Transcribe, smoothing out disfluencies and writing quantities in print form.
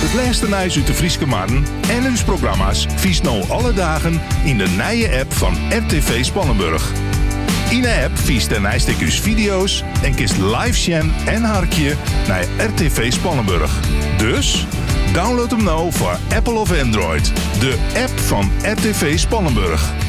Het laatste nieuws uit de Frieske Marn en uw programma's vies nou alle dagen in de nije app van RTV Spannenburg. In de app vies de nijstekens video's en kist live scan en harkje naar RTV Spannenburg. Dus download hem nou voor Apple of Android. De app van RTV Spannenburg.